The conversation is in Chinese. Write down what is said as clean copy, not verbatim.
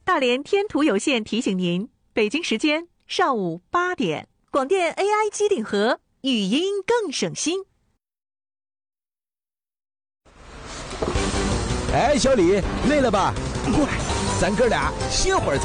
大连天图有线提醒您，北京时间上午8点，广电 AI 机顶盒，语音更省心。 哎，小李，累了吧？过来，咱哥俩歇会儿。